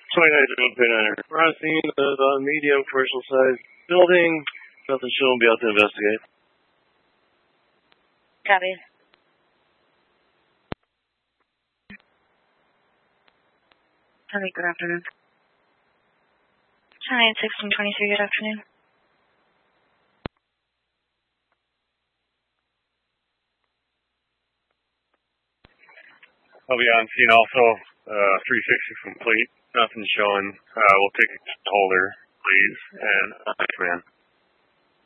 29 We're on scene of a medium commercial sized building. Nothing shown, we'll be out to investigate. Copy. Copy, good afternoon. 10-8-16-23, good afternoon. I'll be on scene also. 360 complete. Nothing showing. We'll take a holder, please, and command.